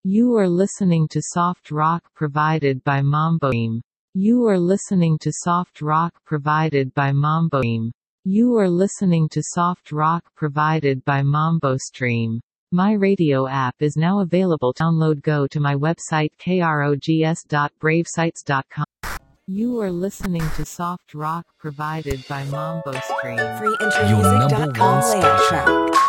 You are listening to soft rock provided by Mamboim. You are listening to soft rock provided by Mamboim. You are listening to soft rock provided by MamboStream. My radio app is now available. Download. Go to my website krogs.bravesites.com. You are listening to soft rock provided by MamboStream. Your number one station.